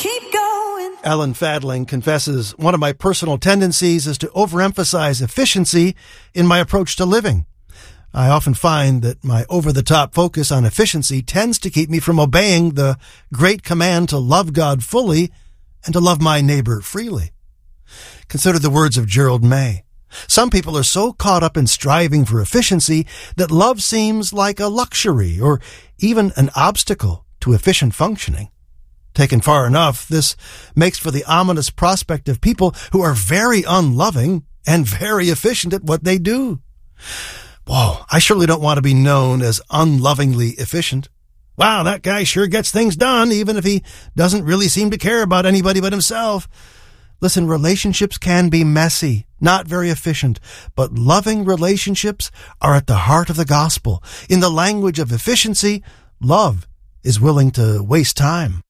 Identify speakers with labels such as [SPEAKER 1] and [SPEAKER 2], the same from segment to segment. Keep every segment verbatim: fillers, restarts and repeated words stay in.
[SPEAKER 1] keep going.
[SPEAKER 2] Ellen Fadling confesses one of my personal tendencies is to overemphasize efficiency in my approach to living. I often find that my over-the-top focus on efficiency tends to keep me from obeying the great command to love God fully and to love my neighbor freely. Consider the words of Gerald May. Some people are so caught up in striving for efficiency that love seems like a luxury or even an obstacle to efficient functioning. Taken far enough, this makes for the ominous prospect of people who are very unloving and very efficient at what they do. Whoa, I surely don't want to be known as unlovingly efficient. Wow, that guy sure gets things done, even if he doesn't really seem to care about anybody but himself. Listen, relationships can be messy, not very efficient, but loving relationships are at the heart of the gospel. In the language of efficiency, love is willing to waste time.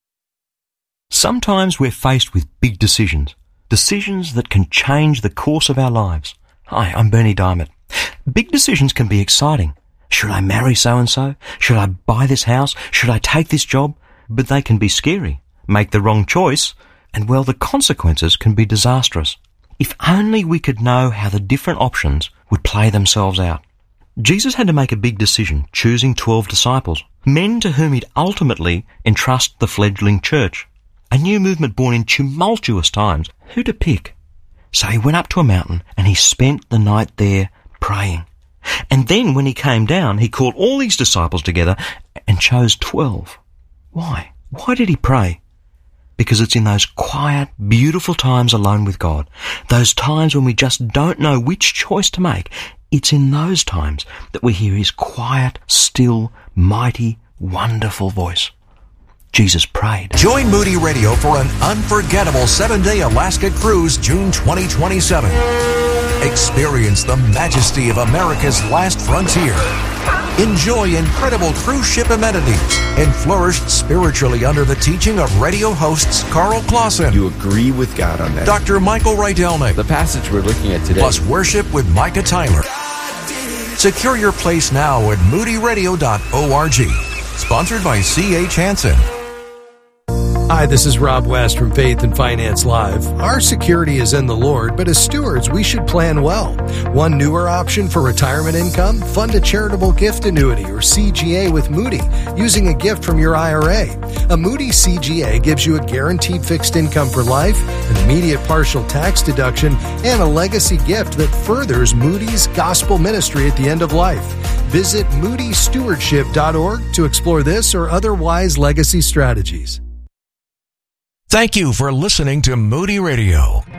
[SPEAKER 3] Sometimes we're faced with big decisions, decisions that can change the course of our lives. Hi, I'm Bernie Diamond. Big decisions can be exciting. Should I marry so-and-so? Should I buy this house? Should I take this job? But they can be scary. Make the wrong choice, and well, the consequences can be disastrous. If only we could know how the different options would play themselves out. Jesus had to make a big decision, choosing twelve disciples, men to whom he'd ultimately entrust the fledgling church. A new movement born in tumultuous times. Who to pick? So he went up to a mountain and he spent the night there praying. And then when he came down, he called all his disciples together and chose twelve. Why? Why did he pray? Because it's in those quiet, beautiful times alone with God, those times when we just don't know which choice to make, it's in those times that we hear his quiet, still, mighty, wonderful voice. Jesus prayed.
[SPEAKER 4] Join Moody Radio for an unforgettable seven-day Alaska cruise June twenty twenty-seven. Experience the majesty of America's last frontier. Enjoy incredible cruise ship amenities and flourish spiritually under the teaching of radio hosts Carl Clausen.
[SPEAKER 5] You agree with God on that.
[SPEAKER 4] Doctor Michael Rydelnik.
[SPEAKER 5] The passage we're looking at today.
[SPEAKER 4] Plus worship with Micah Tyler. Secure your place now at moody radio dot org. Sponsored by C H Hansen.
[SPEAKER 6] Hi, this is Rob West from Faith and Finance Live. Our security is in the Lord, but as stewards, we should plan well. One newer option for retirement income? Fund a charitable gift annuity or C G A with Moody using a gift from your I R A. A Moody C G A gives you a guaranteed fixed income for life, an immediate partial tax deduction, and a legacy gift that furthers Moody's gospel ministry at the end of life. Visit moody stewardship dot org to explore this or other wise legacy strategies.
[SPEAKER 4] Thank you for listening to Moody Radio.